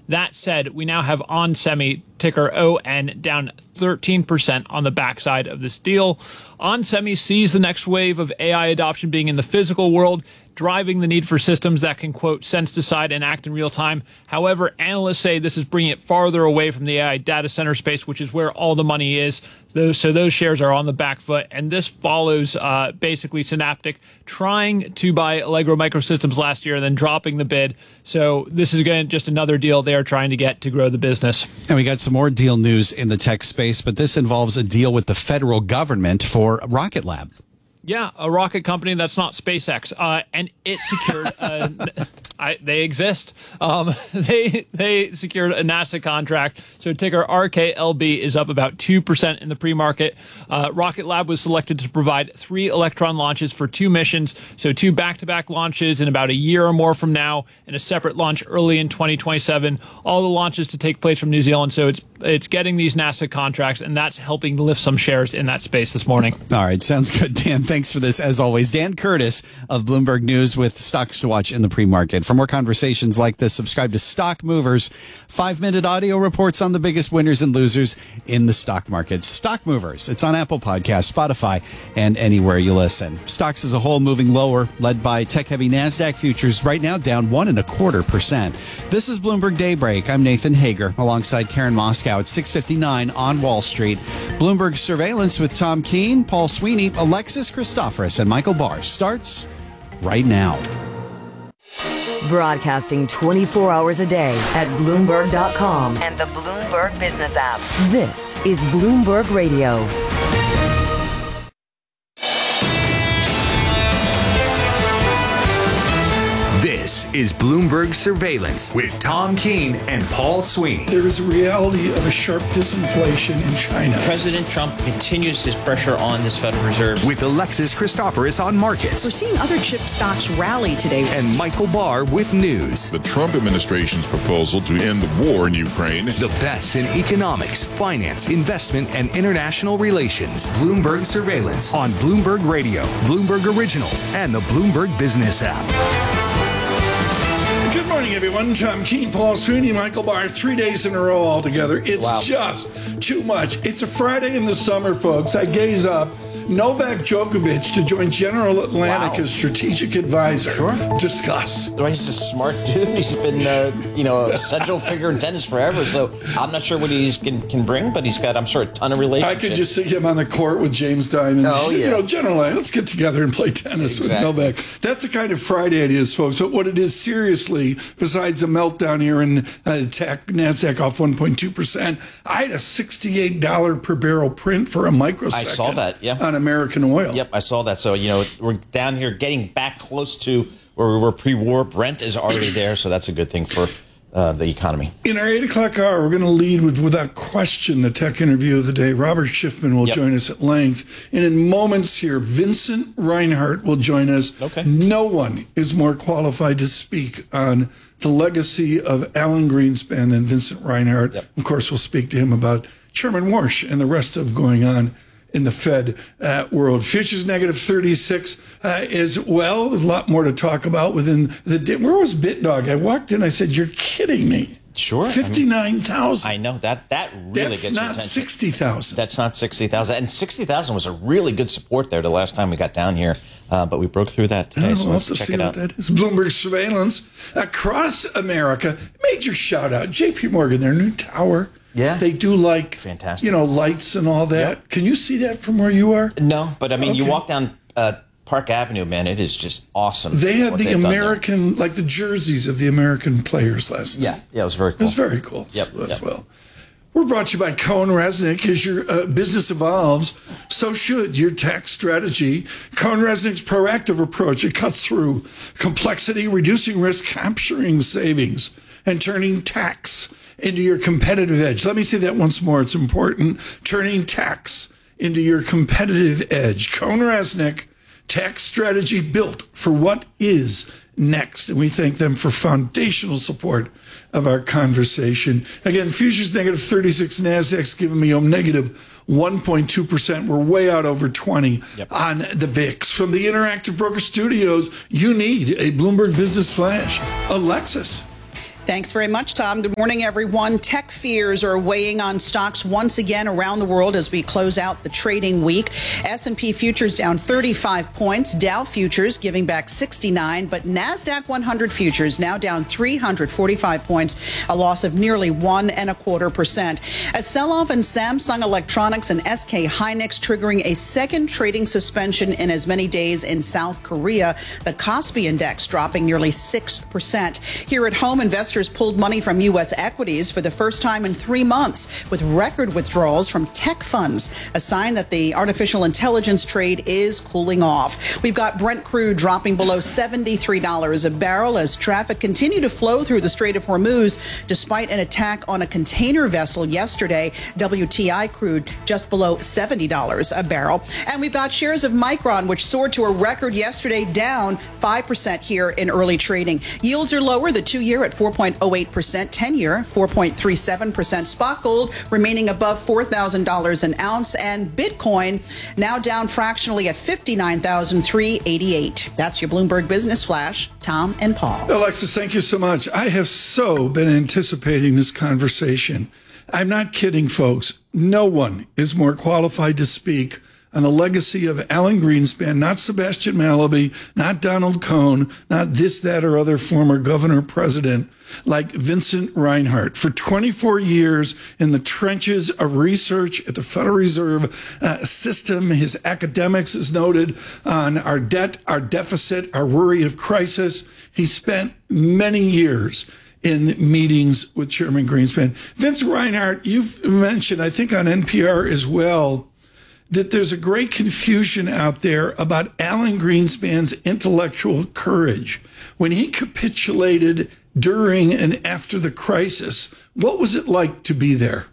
That said, we now have onsemi, ticker ON, down 13% on the backside of this deal. onsemi sees the next wave of AI adoption being in the physical world, driving the need for systems that can, quote, sense, decide, and act in real time. However, analysts say this is bringing it farther away from the AI data center space, which is where all the money is. So those shares are on the back foot. And this follows basically Synaptic trying to buy Allegro Microsystems last year and then dropping the bid. So this is again just another deal they are trying to get to grow the business. And we got some more deal news in the tech space, but this involves a deal with the federal government for Rocket Lab. Yeah, a rocket company that's not SpaceX, and it secured. They exist. They secured a NASA contract. So ticker RKLB is up about 2% in the pre-market. Rocket Lab was selected to provide 3 Electron launches for 2 missions. So 2 back-to-back launches in about a year or more from now, and a separate launch early in 2027. All the launches to take place from New Zealand. So it's getting these NASA contracts, and that's helping lift some shares in that space this morning. All right, sounds good, Dan. Thanks for this, as always. Dan Curtis of Bloomberg News with stocks to watch in the pre-market. For more conversations like this, subscribe to Stock Movers, 5-minute audio reports on the biggest winners and losers in the stock market. Stock Movers, it's on Apple Podcasts, Spotify, and anywhere you listen. Stocks as a whole moving lower, led by tech-heavy NASDAQ futures, right now down 1.25%. This is Bloomberg Daybreak. I'm Nathan Hager, alongside Karen Moscow at 6:59 on Wall Street. Bloomberg Surveillance with Tom Keene, Paul Sweeney, Alexis Christoforous, and Michael Barr starts right now. Broadcasting 24 hours a day at Bloomberg.com and the Bloomberg Business app. This is Bloomberg Radio. This is Bloomberg Surveillance with Tom Keene and Paul Sweeney. There is a reality of a sharp disinflation in China. President Trump continues his pressure on this Federal Reserve. With Alexis Christoforous on markets. We're seeing other chip stocks rally today. And Michael Barr with news. The Trump administration's proposal to end the war in Ukraine. The best in economics, finance, investment, and international relations. Bloomberg Surveillance on Bloomberg Radio, Bloomberg Originals, and the Bloomberg Business app. Good morning, everyone. Tom Keene, Paul Sweeney, Michael Barr. 3 days in a row altogether. It's just too much. It's a Friday in the summer, folks. I gaze up. Novak Djokovic to join General Atlantic as strategic advisor. Sure. Discuss. Well, he's a smart dude. He's been, a central figure in tennis forever. So I'm not sure what he can bring, but he's got, I'm sure, a ton of relationships. I could just see him on the court with James Diamond. Oh, yeah. General Atlantic, let's get together and play tennis with Novak. That's the kind of Friday it is, folks. But what it is seriously, besides a meltdown here in tech, NASDAQ off 1.2%, I had a $68 per barrel print for a microsecond. I saw that, yeah. On American oil. Yep, I saw that. So, we're down here getting back close to where we were pre-war. Brent is already there, so that's a good thing for the economy. In our 8 o'clock hour, we're going to lead with, without question, the tech interview of the day. Robert Schiffman will join us at length. And in moments here, Vincent Reinhart will join us. Okay. No one is more qualified to speak on the legacy of Alan Greenspan than Vincent Reinhart. Yep. Of course, we'll speak to him about Chairman Warsh and the rest of going on in the Fed world. Futures negative 36 as well. There's a lot more to talk about within the day. Where was BitDog? I walked in, I said, you're kidding me. Sure. 59,000. I know. That really gets your attention. That's not 60,000. That's not 60,000. And 60,000 was a really good support there the last time we got down here. But we broke through that today, so let's check it out. That is Bloomberg Surveillance across America. Major shout out. JP Morgan, their new tower. Yeah. They do fantastic. Lights and all that. Yep. Can you see that from where you are? No, but you walk down Park Avenue, man, it is just awesome. They had the American, like the jerseys of the American players last night. Yeah, it was very cool. It was very cool as well. We're brought to you by Cohen Resnick. As your business evolves, so should your tax strategy. Cohen Resnick's proactive approach, it cuts through complexity, reducing risk, capturing savings, and turning tax into your competitive edge. Let me say that once more. It's important. Turning tax into your competitive edge. Cohen Resnick, tax strategy built for what is next. And we thank them for foundational support of our conversation. Again, futures negative 36, NASDAQ's giving me negative 1.2%. We're way out over 20 on the VIX. From the Interactive Broker Studios, you need a Bloomberg Business Flash. Alexis. Thanks very much, Tom. Good morning, everyone. Tech fears are weighing on stocks once again around the world as we close out the trading week. S&P futures down 35 points. Dow futures giving back 69, but NASDAQ 100 futures now down 345 points, a loss of nearly 1.25%. A sell-off in Samsung Electronics and SK Hynix triggering a second trading suspension in as many days in South Korea. The Kospi index dropping nearly 6%. Here at home, investors pulled money from U.S. equities for the first time in 3 months, with record withdrawals from tech funds, a sign that the artificial intelligence trade is cooling off. We've got Brent crude dropping below $73 a barrel as traffic continued to flow through the Strait of Hormuz despite an attack on a container vessel yesterday. WTI crude just below $70 a barrel. And we've got shares of Micron, which soared to a record yesterday, down 5% here in early trading. Yields are lower, the 2-year at 4.08%, 10-year 4.37%. Spot gold remaining above $4,000 an ounce, and Bitcoin now down fractionally at $59,388. That's your Bloomberg Business Flash. Tom and Paul. Alexis, thank you so much. I have so been anticipating this conversation. I'm not kidding, folks. No one is more qualified to speak on the legacy of Alan Greenspan, not Sebastian Mallaby, not Donald Cohn, not this, that, or other former governor, president, like Vincent Reinhart. For 24 years in the trenches of research at the Federal Reserve system, his academics is noted on our debt, our deficit, our worry of crisis. He spent many years in meetings with Chairman Greenspan. Vincent Reinhart, you've mentioned, I think on NPR as well, that there's a great confusion out there about Alan Greenspan's intellectual courage. When he capitulated during and after the crisis, what was it like to be there?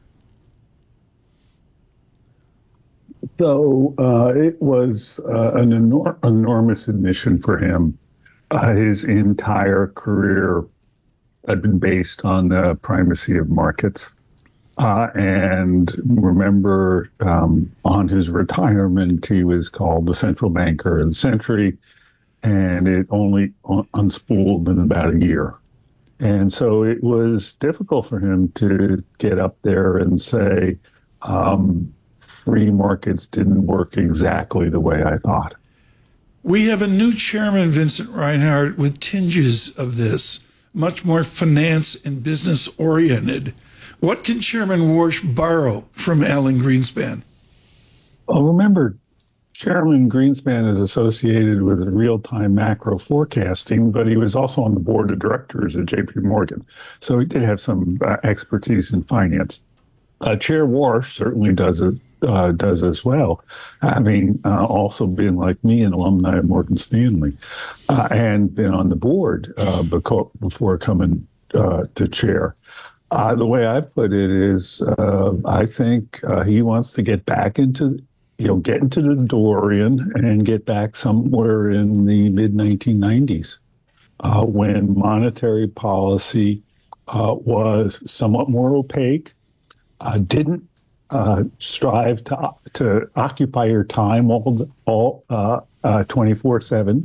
So it was an enormous admission for him. His entire career had been based on the primacy of markets. And remember, on his retirement, he was called the central banker of the century, and it only unspooled in about a year. And so it was difficult for him to get up there and say, free markets didn't work exactly the way I thought. We have a new chairman, Vincent Reinhart, with tinges of this, much more finance and business oriented. What can Chairman Warsh borrow from Alan Greenspan? Well, remember, Chairman Greenspan is associated with real-time macro forecasting, but he was also on the board of directors at J.P. Morgan. So he did have some expertise in finance. Chair Warsh certainly does as well, having also been, like me, an alumni of Morgan Stanley, and been on the board before coming to chair. The way I put it is, I think he wants to get back into, get into the DeLorean and get back somewhere in the mid-1990s, when monetary policy was somewhat more opaque, didn't strive to occupy your time all 24/7,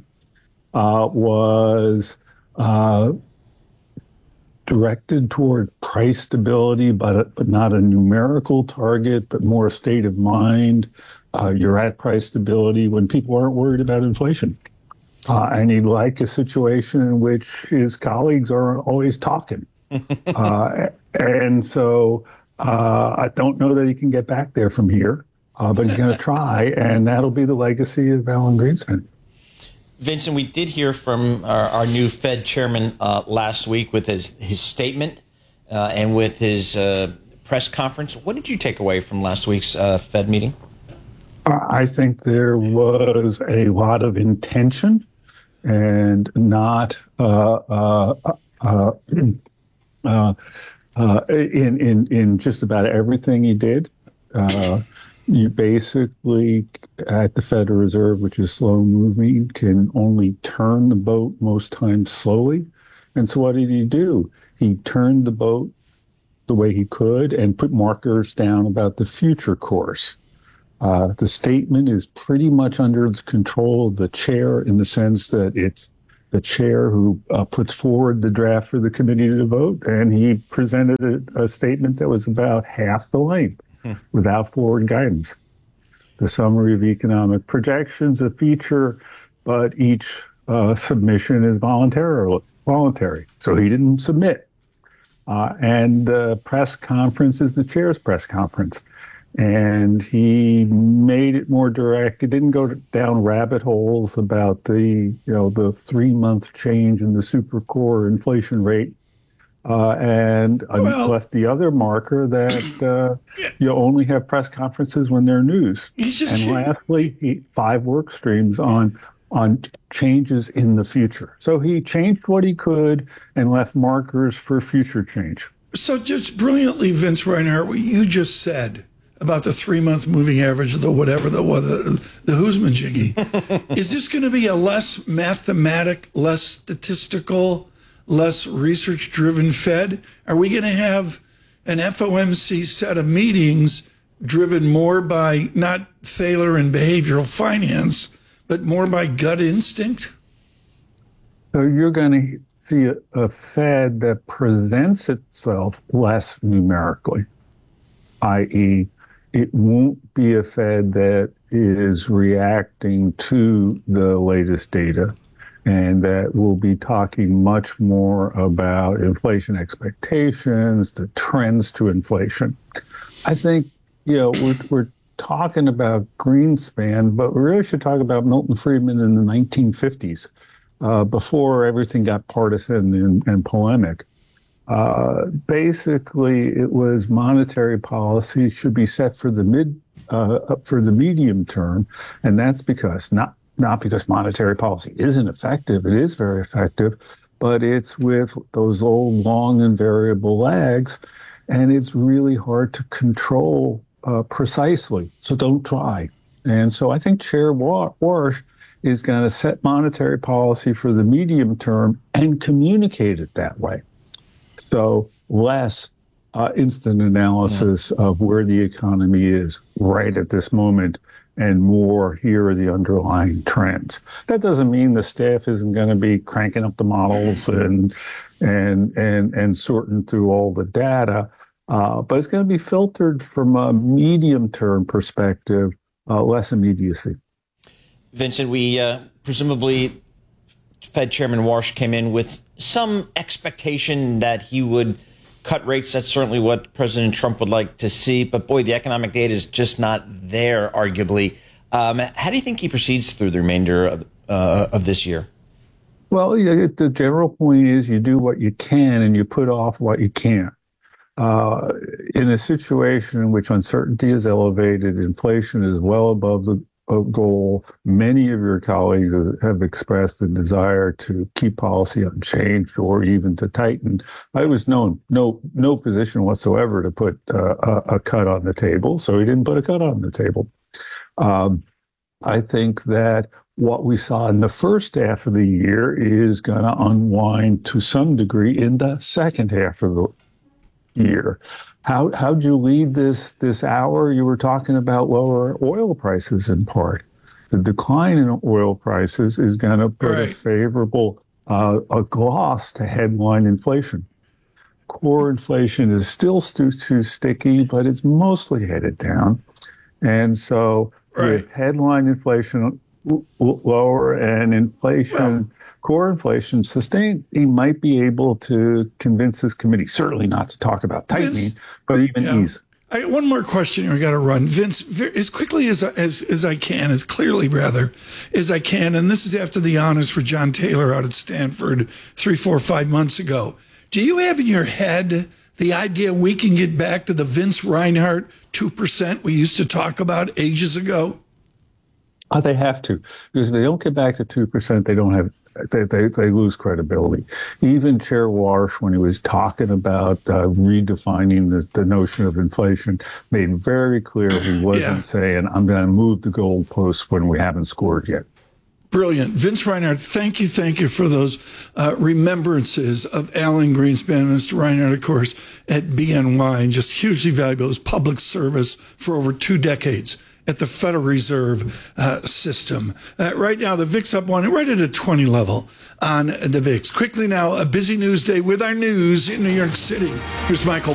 was directed toward price stability, but not a numerical target, but more a state of mind. You're at price stability when people aren't worried about inflation. And he'd like a situation in which his colleagues are always talking. And so I don't know that he can get back there from here, but he's going to try, and that'll be the legacy of Alan Greenspan. Vincent, we did hear from our new Fed chairman last week with his statement and with his press conference. What did you take away from last week's Fed meeting? I think there was a lot of intention and not in just about everything he did. You basically, at the Federal Reserve, which is slow moving, can only turn the boat most times slowly. And so what did he do? He turned the boat the way he could and put markers down about the future course. The statement is pretty much under the control of the chair in the sense that it's the chair who puts forward the draft for the committee to vote, and he presented a statement that was about half the length without forward guidance. The summary of economic projections, a feature, but each submission is voluntary. So he didn't submit. And the press conference is the chair's press conference. And he made it more direct. It didn't go down rabbit holes about the 3-month change in the super core inflation rate. Left the other marker that you only have press conferences when there are news. And lastly, 5 work streams on changes in the future. So he changed what he could and left markers for future change. So just brilliantly, Vince Reinhart, what you just said about the 3-month moving average, the whoosmajiggy, is this going to be a less mathematic, less statistical, less research-driven Fed? Are we going to have an FOMC set of meetings driven more by not Thaler and behavioral finance, but more by gut instinct? So you're going to see a Fed that presents itself less numerically, i.e., it won't be a Fed that is reacting to the latest data, and that will be talking much more about inflation expectations, the trends to inflation. I think, we're talking about Greenspan, but we really should talk about Milton Friedman in the 1950s, before everything got partisan and polemic. Basically, it was monetary policy should be set for the medium term, and that's because not because monetary policy isn't effective. It is very effective, but it's with those old long and variable lags, and it's really hard to control precisely. So don't try. And so I think Chair Warsh is going to set monetary policy for the medium term and communicate it that way. So less instant analysis of where the economy is right at this moment, and more here are the underlying trends. That doesn't mean the staff isn't going to be cranking up the models and sorting through all the data, but it's going to be filtered from a medium-term perspective, less immediacy. Vincent, we presumably Fed Chairman Warsh came in with some expectation that he would cut rates. That's certainly what President Trump would like to see. But boy, the economic data is just not there, arguably. How do you think he proceeds through the remainder of this year? Well, the general point is you do what you can and you put off what you can't. In a situation in which uncertainty is elevated, inflation is well above the goal, many of your colleagues have expressed a desire to keep policy unchanged or even to tighten. I was no position whatsoever to put a cut on the table, so he didn't put a cut on the table. I think that what we saw in the first half of the year is going to unwind to some degree in the second half of the year. How'd you lead this hour? You were talking about lower oil prices in part. The decline in oil prices is going to put a favorable a gloss to headline inflation. Core inflation is still too sticky, but it's mostly headed down. And so with headline inflation lower and inflation, core inflation sustained, he might be able to convince his committee, certainly not to talk about tightening, Vince, but even ease. One more question here. I got to run. Vince, as quickly as I can, as clearly rather as I can, and this is after the honors for John Taylor out at Stanford 3, 4, 5 months ago. Do you have in your head the idea we can get back to the Vince Reinhart 2% we used to talk about ages ago? They have to, because if they don't get back to 2%, they don't have. They lose credibility. Even Chair Warsh, when he was talking about redefining the notion of inflation, made very clear he wasn't saying, I'm going to move the goalposts when we haven't scored yet. Brilliant. Vince Reinhart, thank you for those remembrances of Alan Greenspan. Mr. Reinhart, of course, at BNY, and just hugely valuable as public service for over 2 decades. at the Federal Reserve system. Right now, the VIX up one, right at a 20 level on the VIX. Quickly now, a busy news day with our news in New York City. Here's Michael